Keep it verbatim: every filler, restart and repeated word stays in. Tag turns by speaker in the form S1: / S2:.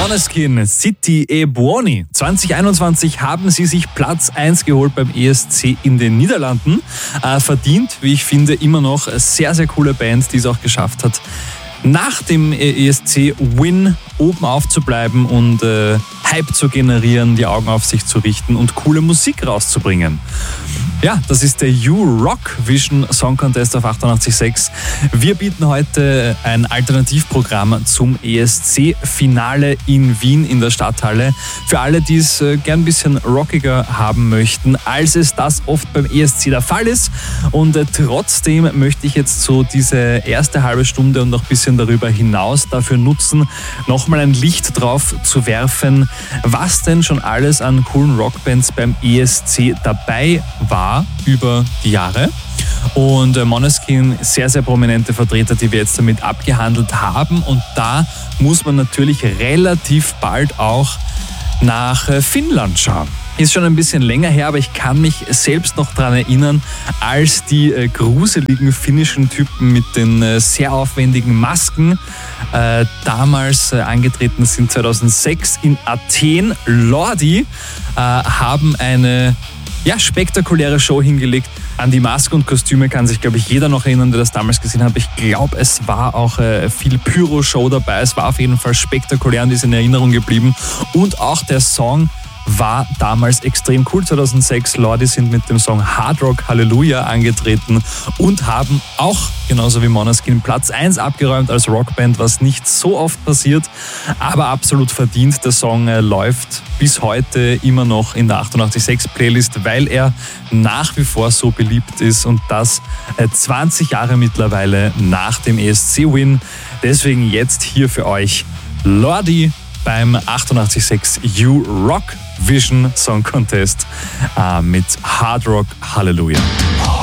S1: Måneskin, City e Buoni. zwanzig einundzwanzig haben sie sich Platz eins geholt beim E S C in den Niederlanden. Äh, verdient, wie ich finde, immer noch sehr, sehr coole Band, die es auch geschafft hat, nach dem E S C-Win oben aufzubleiben und äh, Hype zu generieren, die Augen auf sich zu richten und coole Musik rauszubringen. Ja, das ist der U-Rock Vision Song Contest auf achtundachtzig Komma sechs. Wir bieten heute ein Alternativprogramm zum E S C-Finale in Wien in der Stadthalle. Für alle, die es gern ein bisschen rockiger haben möchten, als es das oft beim E S C der Fall ist. Und äh, trotzdem möchte ich jetzt so diese erste halbe Stunde und noch ein bisschen darüber hinaus dafür nutzen, nochmal ein Licht drauf zu werfen, was denn schon alles an coolen Rockbands beim E S C dabei war über die Jahre. Und äh, Måneskin, sehr, sehr prominente Vertreter, die wir jetzt damit abgehandelt haben. Und da muss man natürlich relativ bald auch nach äh, Finnland schauen. Ist schon ein bisschen länger her, aber ich kann mich selbst noch daran erinnern, als die äh, gruseligen finnischen Typen mit den äh, sehr aufwendigen Masken äh, damals äh, angetreten sind, zweitausendsechs in Athen. Lordi äh, haben eine ja, spektakuläre Show hingelegt. An die Maske und Kostüme kann sich, glaube ich, jeder noch erinnern, der das damals gesehen hat. Ich glaube, es war auch äh, viel Pyro-Show dabei. Es war auf jeden Fall spektakulär und ist in Erinnerung geblieben. Und auch der Song war damals extrem cool. zweitausendsechs, Lordi sind mit dem Song Hard Rock Hallelujah angetreten und haben auch, genauso wie Måneskin, Platz eins abgeräumt als Rockband, was nicht so oft passiert, aber absolut verdient. Der Song äh, läuft bis heute immer noch in der achtundachtzig Komma sechs Playlist, weil er nach wie vor so beliebt ist und das äh, zwanzig Jahre mittlerweile nach dem E S C-Win. Deswegen jetzt hier für euch Lordi beim achtundachtzig Komma sechs U-Rock Vision Song Contest äh, mit Hard Rock Hallelujah.